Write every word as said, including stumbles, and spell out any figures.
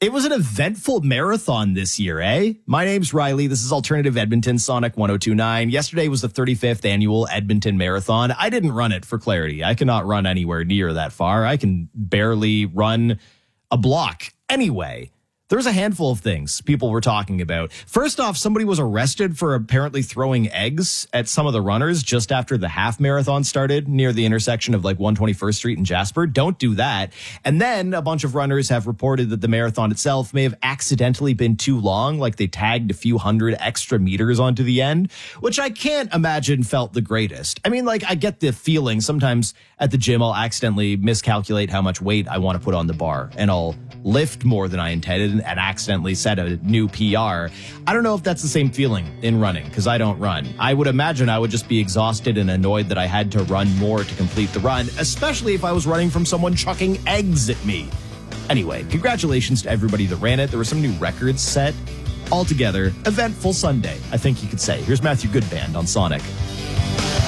It was an eventful marathon this year, eh? My name's Riley. This is Alternative Edmonton, Sonic one oh two point nine. Yesterday was the thirty-fifth annual Edmonton Marathon. I didn't run it, for clarity. I cannot run anywhere near that far. I can barely run a block. Anyway, there's a handful of things people were talking about. First off, somebody was arrested for apparently throwing eggs at some of the runners just after the half marathon started near the intersection of like one hundred twenty-first Street and Jasper. Don't do that. And then a bunch of runners have reported that the marathon itself may have accidentally been too long, like they tagged a few hundred extra meters onto the end, which I can't imagine felt the greatest. I mean, like, I get the feeling sometimes at the gym I'll accidentally miscalculate how much weight I want to put on the bar, and I'll lift more than I intended and accidentally set a new P R. I don't know if that's the same feeling in running, because I don't run. I would imagine I would just be exhausted and annoyed that I had to run more to complete the run, especially if I was running from someone chucking eggs at me. Anyway, congratulations to everybody that ran it. There were some new records set. Altogether, eventful Sunday, I think you could say. Here's Matthew Goodband on Sonic.